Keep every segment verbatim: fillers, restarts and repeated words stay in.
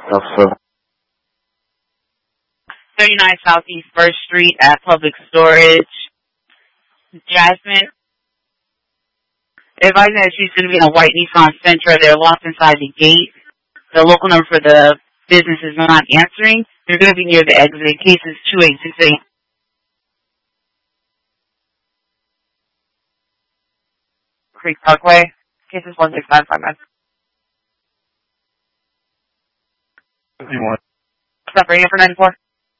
Also, thirty-nine Southeast First Street at Public Storage. Jasmine, advising that she's going to be in a white Nissan Sentra. They're locked inside the gate. The local number for the business is not answering. They're going to be near the exit. Case is two eight six eight. Creek Parkway. Case is one six nine five nine. Stop bringing it for ninety-four.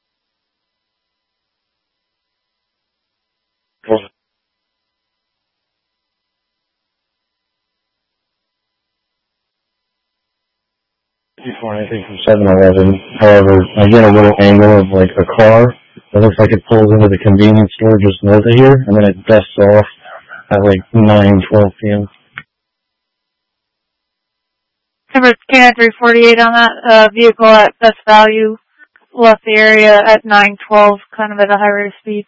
Before anything from seven eleven. However, I get a little angle of like a car. It looks like it pulls into the convenience store just north of here, and then it dusts off at like nine twelve p.m. Number K nine three forty-eight on that uh, vehicle at best value left the area at nine twelve, kind of at a high rate of speed.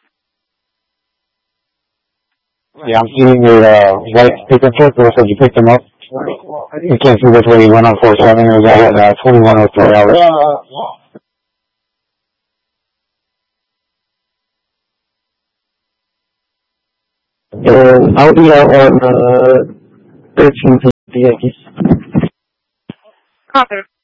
Yeah, I'm seeing your uh, white pickup truck. Looks like you picked them up. You can't see which way you went on four seven. It was at uh, twenty-one oh three hours. Uh, I'll be out on uh, thirteenth of the Yankees. Copy.